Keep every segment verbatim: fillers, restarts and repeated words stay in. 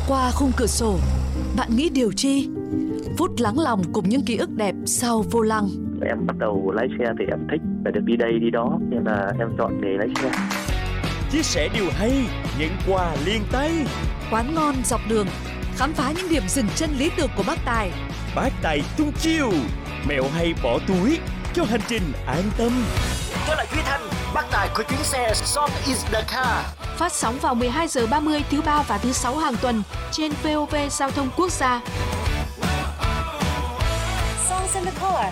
Qua khung cửa sổ, bạn nghĩ điều chi? Phút lắng lòng cùng những ký ức đẹp sau vô lăng. Em bắt đầu lái xe thì em thích phải được đi đây đi đó, nên là em chọn nghề lái xe. Chia sẻ điều hay, nhận quà liền tay. Quán ngon dọc đường, khám phá những điểm dừng chân lý tưởng của bác Tài. Bác Tài tung chiêu, mẹo hay bỏ túi cho hành trình an tâm. Tôi là Duy Thanh, bác Tài của chuyến xe Song is the car. Phát sóng vào mười hai giờ ba mươi thứ ba và thứ sáu hàng tuần trên vê o vê Giao thông Quốc gia. Songs in the car.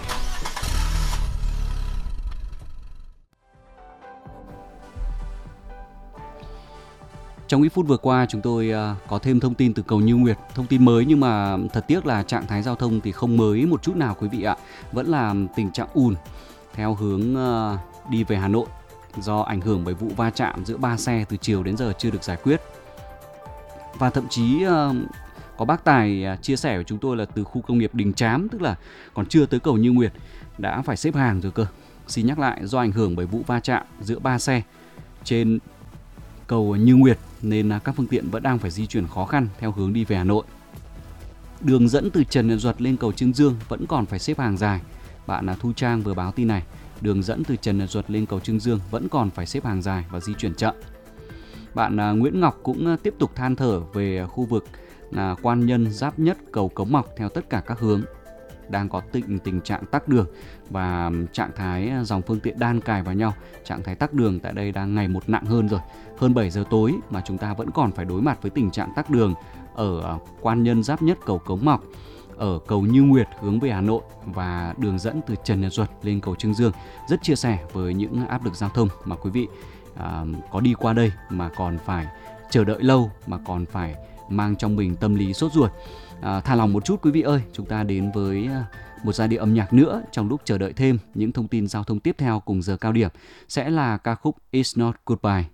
Trong ít phút vừa qua chúng tôi có thêm thông tin từ cầu Như Nguyệt, thông tin mới nhưng mà thật tiếc là trạng thái giao thông thì không mới một chút nào quý vị ạ. Vẫn là tình trạng ùn theo hướng đi về Hà Nội do ảnh hưởng bởi vụ va chạm giữa ba xe từ chiều đến giờ chưa được giải quyết. Và thậm chí có bác Tài chia sẻ với chúng tôi là từ khu công nghiệp Đình Chám, tức là còn chưa tới cầu Như Nguyệt đã phải xếp hàng rồi cơ. Xin nhắc lại, do ảnh hưởng bởi vụ va chạm giữa ba xe trên cầu Như Nguyệt nên các phương tiện vẫn đang phải di chuyển khó khăn theo hướng đi về Hà Nội. Đường dẫn từ Trần Nhật Duật lên cầu Trương Dương vẫn còn phải xếp hàng dài. Bạn Thu Trang vừa báo tin này, đường dẫn từ Trần Nhật Duật lên cầu Trương Dương vẫn còn phải xếp hàng dài và di chuyển chậm. Bạn Nguyễn Ngọc cũng tiếp tục than thở về khu vực là Quan Nhân Giáp Nhất cầu Cống Mọc theo tất cả các hướng. Đang có tình tình trạng tắc đường và trạng thái dòng phương tiện đan cài vào nhau. Trạng thái tắc đường tại đây đang ngày một nặng hơn rồi. Hơn bảy giờ tối mà chúng ta vẫn còn phải đối mặt với tình trạng tắc đường ở Quan Nhân Giáp Nhất cầu Cống Mọc, ở cầu Như Nguyệt hướng về Hà Nội và đường dẫn từ Trần Nhật Duật lên cầu Trương Dương. Rất chia sẻ với những áp lực giao thông mà quý vị à, có đi qua đây mà còn phải chờ đợi lâu, mà còn phải mang trong mình tâm lý sốt ruột. À, thả lòng một chút quý vị ơi, chúng ta đến với một giai điệu âm nhạc nữa trong lúc chờ đợi thêm những thông tin giao thông tiếp theo cùng giờ cao điểm sẽ là ca khúc It's Not Goodbye.